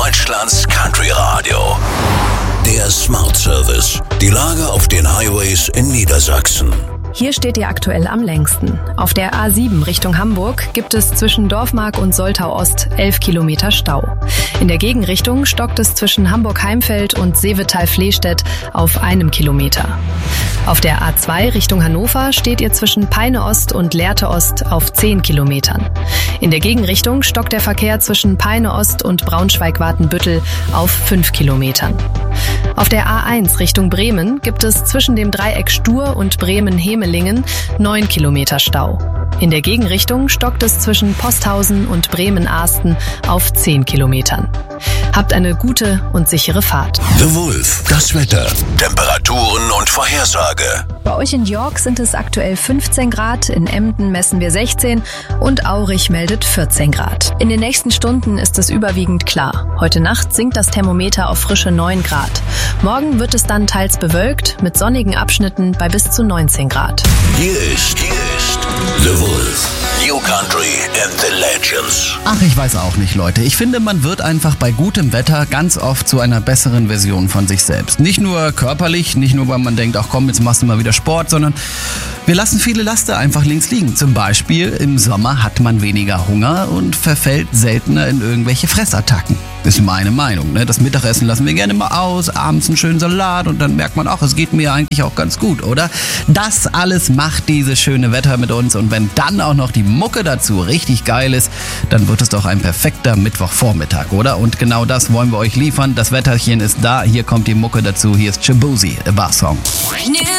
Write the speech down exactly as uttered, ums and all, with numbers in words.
Deutschlands Country Radio. Der Smart Service. Die Lage auf den Highways in Niedersachsen. Hier steht ihr aktuell am längsten. Auf der A sieben Richtung Hamburg gibt es zwischen Dorfmark und Soltau-Ost elf Kilometer Stau. In der Gegenrichtung stockt es zwischen Hamburg-Heimfeld und Seevetal-Flehstedt auf einem Kilometer. Auf der A zwei Richtung Hannover steht ihr zwischen Peine-Ost und Lehrte-Ost auf zehn Kilometern. In der Gegenrichtung stockt der Verkehr zwischen Peine-Ost und Braunschweig-Watenbüttel auf fünf Kilometern. Auf der A eins Richtung Bremen gibt es zwischen dem Dreieck Stur und Bremen-Hemelingen neun Kilometer Stau. In der Gegenrichtung stockt es zwischen Posthausen und Bremen-Ahsten auf zehn Kilometern. Habt eine gute und sichere Fahrt. The Wolf, das Wetter, Temperaturen und Vorhersage. Bei euch in York sind es aktuell fünfzehn Grad, in Emden messen wir sechzehn und Aurich meldet vierzehn Grad. In den nächsten Stunden ist es überwiegend klar. Heute Nacht sinkt das Thermometer auf frische neun Grad. Morgen wird es dann teils bewölkt, mit sonnigen Abschnitten bei bis zu neunzehn Grad. Hier ist, hier ist The Wolf. New Country and the Legends. Ach, ich weiß auch nicht, Leute. Ich finde, man wird einfach bei gutem Wetter ganz oft zu einer besseren Version von sich selbst. Nicht nur körperlich, nicht nur, weil man denkt, ach komm, jetzt machst du mal wieder Sport, sondern wir lassen viele Laster einfach links liegen. Zum Beispiel im Sommer hat man weniger Hunger und verfällt seltener in irgendwelche Fressattacken. Das ist meine Meinung. Ne? Das Mittagessen lassen wir gerne mal aus, abends einen schönen Salat und dann merkt man auch, es geht mir eigentlich auch ganz gut, oder? Das alles macht dieses schöne Wetter mit uns und wenn dann auch noch die Mucke dazu richtig geil ist, dann wird es doch ein perfekter Mittwochvormittag, oder? Und genau das wollen wir euch liefern. Das Wetterchen ist da, hier kommt die Mucke dazu, hier ist Shaboozey, a Bar Song.